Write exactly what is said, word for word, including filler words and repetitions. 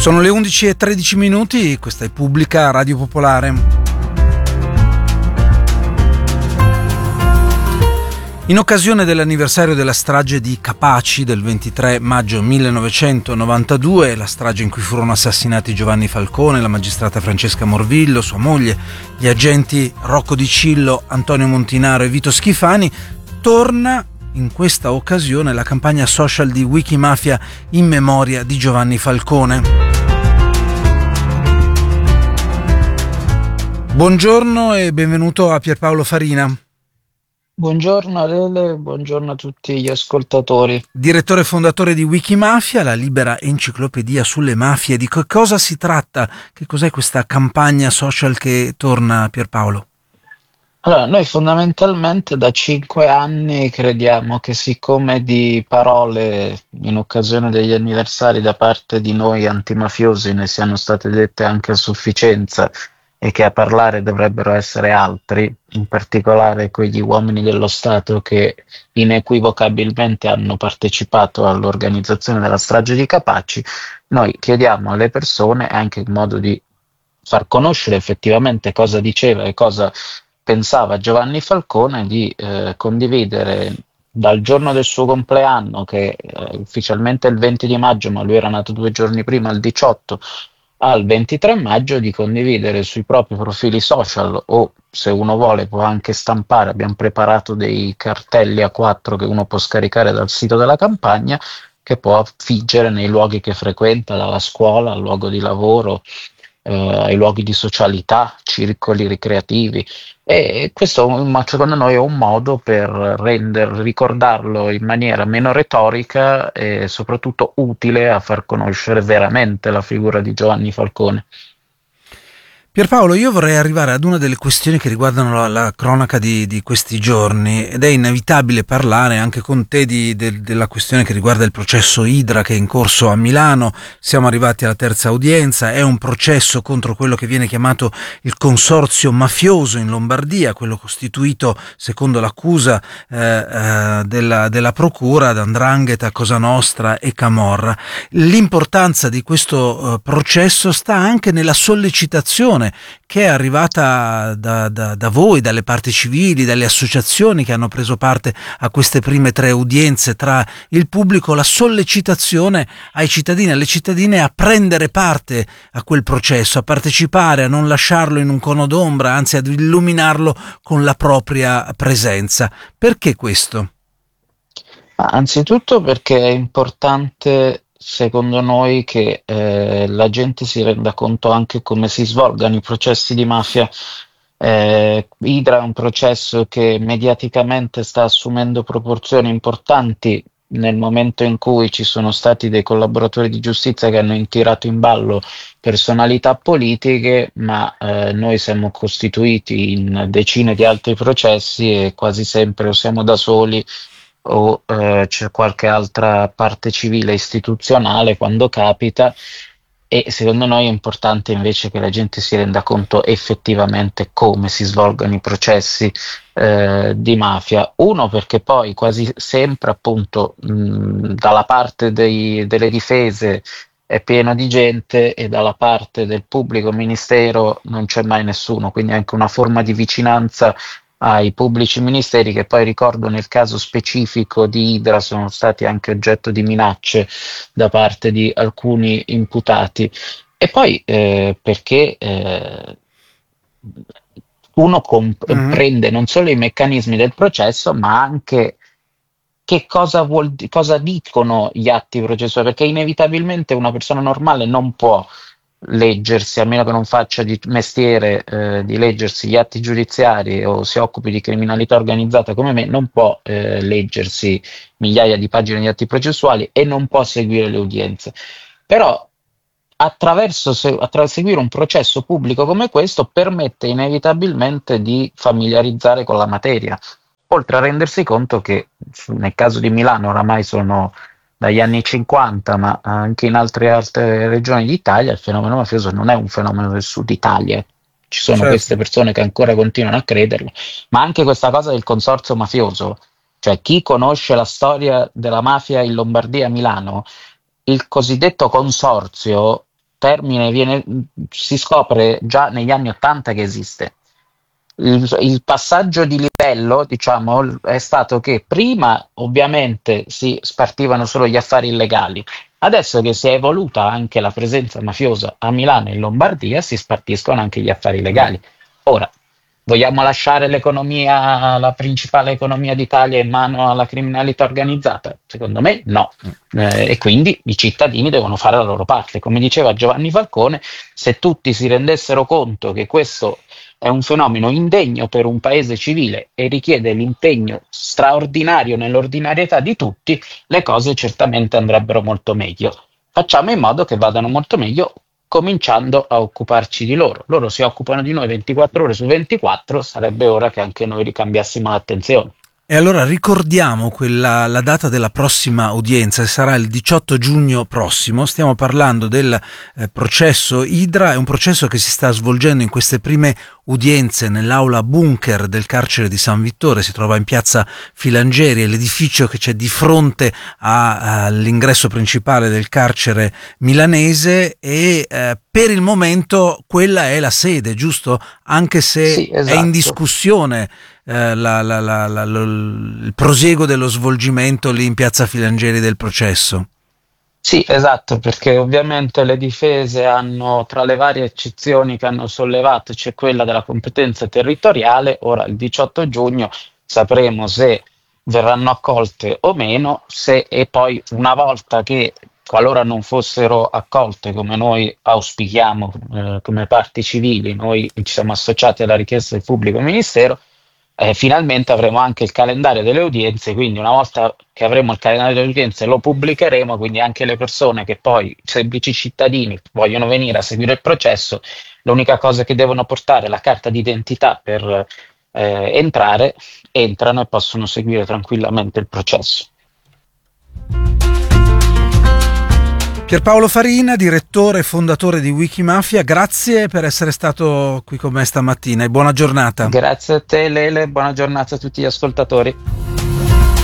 Sono le undici e tredici minuti, questa è Pubblica Radio Popolare. In occasione dell'anniversario della strage di Capaci del ventitré maggio millenovecentonovantadue, la strage in cui furono assassinati Giovanni Falcone, la magistrata Francesca Morvillo, sua moglie, gli agenti Rocco Di Cillo, Antonio Montinaro e Vito Schifani, torna in questa occasione la campagna social di Wikimafia in memoria di Giovanni Falcone. Buongiorno e benvenuto a Pierpaolo Farina. Buongiorno Adele, buongiorno a tutti gli ascoltatori. Direttore e fondatore di Wikimafia, la libera enciclopedia sulle mafie. Di che cosa si tratta? Che cos'è questa campagna social che torna, Pierpaolo? Allora, noi fondamentalmente da cinque anni crediamo che, siccome di parole in occasione degli anniversari da parte di noi antimafiosi ne siano state dette anche a sufficienza e che a parlare dovrebbero essere altri, in particolare quegli uomini dello Stato che inequivocabilmente hanno partecipato all'organizzazione della strage di Capaci, noi chiediamo alle persone, anche in modo di far conoscere effettivamente cosa diceva e cosa pensava Giovanni Falcone, di eh, condividere dal giorno del suo compleanno, che eh, ufficialmente è il venti di maggio, ma lui era nato due giorni prima, il diciotto, al ventitré maggio, di condividere sui propri profili social, o se uno vuole può anche stampare, abbiamo preparato dei cartelli A quattro che uno può scaricare dal sito della campagna, che può affiggere nei luoghi che frequenta, dalla scuola al luogo di lavoro, eh, ai luoghi di socialità, circoli ricreativi. E questo, secondo noi, è un modo per render, ricordarlo in maniera meno retorica e soprattutto utile a far conoscere veramente la figura di Giovanni Falcone. Pierpaolo, io vorrei arrivare ad una delle questioni che riguardano la, la cronaca di, di questi giorni, ed è inevitabile parlare anche con te di, de, della questione che riguarda il processo Idra, che è in corso a Milano. Siamo arrivati alla terza udienza, è un processo contro quello che viene chiamato il consorzio mafioso in Lombardia, quello costituito secondo l'accusa eh, eh, della, della procura da 'ndrangheta, Cosa Nostra e Camorra. L'importanza di questo eh, processo sta anche nella sollecitazione che è arrivata da, da, da voi, dalle parti civili, dalle associazioni che hanno preso parte a queste prime tre udienze, tra il pubblico, la sollecitazione ai cittadini e alle cittadine a prendere parte a quel processo, a partecipare, a non lasciarlo in un cono d'ombra, anzi ad illuminarlo con la propria presenza. Perché questo? Ma anzitutto perché è importante, secondo noi, che eh, la gente si renda conto anche come si svolgano i processi di mafia. Eh, Idra è un processo che mediaticamente sta assumendo proporzioni importanti nel momento in cui ci sono stati dei collaboratori di giustizia che hanno tirato in ballo personalità politiche, ma eh, noi siamo costituiti in decine di altri processi e quasi sempre o siamo da soli o eh, c'è qualche altra parte civile istituzionale quando capita, e secondo noi è importante invece che la gente si renda conto effettivamente come si svolgono i processi eh, di mafia. Uno, perché poi quasi sempre, appunto, mh, dalla parte dei, delle difese è pieno di gente e dalla parte del pubblico ministero non c'è mai nessuno, quindi anche una forma di vicinanza ai pubblici ministeri, che poi, ricordo, nel caso specifico di Idra sono stati anche oggetto di minacce da parte di alcuni imputati. E poi eh, perché eh, uno comp- Mm-hmm. prende non solo i meccanismi del processo, ma anche che cosa, vuol, cosa dicono gli atti processuali, perché inevitabilmente una persona normale non può leggersi, a meno che non faccia di mestiere eh, di leggersi gli atti giudiziari o si occupi di criminalità organizzata come me, non può eh, leggersi migliaia di pagine di atti processuali e non può seguire le udienze. Però attraverso, se, attraverso seguire un processo pubblico come questo permette inevitabilmente di familiarizzare con la materia, oltre a rendersi conto che nel caso di Milano oramai sono dagli anni cinquanta, ma anche in altre, altre regioni d'Italia il fenomeno mafioso non è un fenomeno del sud Italia. Ci sono Certo. queste persone che ancora continuano a crederlo, ma anche questa cosa del consorzio mafioso, cioè chi conosce la storia della mafia in Lombardia e a Milano, il cosiddetto consorzio termine viene, si scopre già negli anni Ottanta che esiste. Il, il passaggio di livello, diciamo, è stato che prima ovviamente si spartivano solo gli affari illegali, adesso che si è evoluta anche la presenza mafiosa a Milano e in Lombardia, si spartiscono anche gli affari legali. Ora, vogliamo lasciare l'economia, la principale economia d'Italia in mano alla criminalità organizzata? Secondo me no. Eh, e quindi i cittadini devono fare la loro parte. Come diceva Giovanni Falcone, se tutti si rendessero conto che questo è un fenomeno indegno per un paese civile e richiede l'impegno straordinario nell'ordinarietà di tutti, le cose certamente andrebbero molto meglio. Facciamo in modo che vadano molto meglio cominciando a occuparci di loro. Loro si occupano di noi ventiquattro ore su ventiquattro, sarebbe ora che anche noi ricambiassimo l'attenzione. E allora ricordiamo quella, la data della prossima udienza, sarà il diciotto giugno prossimo. Stiamo parlando del eh, processo Idra, è un processo che si sta svolgendo in queste prime udienze nell'aula bunker del carcere di San Vittore, si trova in piazza Filangieri, è l'edificio che c'è di fronte a, all'ingresso principale del carcere milanese e eh, per il momento quella è la sede, giusto? Anche se Sì, esatto. È in discussione eh, la, la, la, la, la, il prosieguo dello svolgimento lì in piazza Filangieri del processo. Sì, esatto, perché ovviamente le difese hanno, tra le varie eccezioni che hanno sollevato, c'è quella della competenza territoriale. Ora il diciotto giugno sapremo se verranno accolte o meno, se e poi una volta che, qualora non fossero accolte come noi auspichiamo eh, come parti civili, noi ci siamo associati alla richiesta del pubblico ministero, eh, finalmente avremo anche il calendario delle udienze, quindi una volta che avremo il calendario delle udienze lo pubblicheremo, quindi anche le persone che poi, semplici cittadini, vogliono venire a seguire il processo, l'unica cosa che devono portare è la carta d'identità per eh, entrare, entrano e possono seguire tranquillamente il processo. Pierpaolo Farina, direttore e fondatore di Wikimafia, grazie per essere stato qui con me stamattina e buona giornata. Grazie a te Lele, buona giornata a tutti gli ascoltatori.